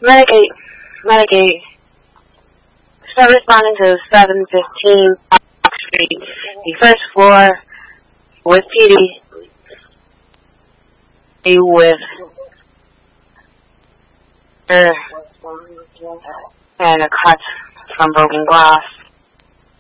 Medicate. Medicate. Start responding to 715 Park Street, the first floor, with PD, with and a cut from broken glass.